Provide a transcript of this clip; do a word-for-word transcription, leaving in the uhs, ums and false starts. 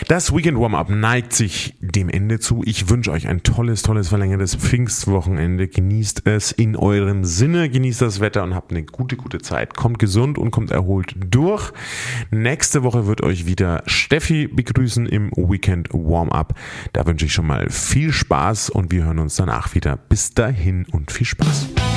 Das Weekend Warm-Up neigt sich dem Ende zu. Ich wünsche euch ein tolles, tolles verlängertes Pfingstwochenende. Genießt es in eurem Sinne, genießt das Wetter und habt eine gute, gute Zeit. Kommt gesund und kommt erholt durch. Nächste Woche wird euch wieder Steffi begrüßen im Weekend Warm-Up. Da wünsche ich schon mal viel Spaß und wir hören uns danach wieder. Bis dahin und viel Spaß.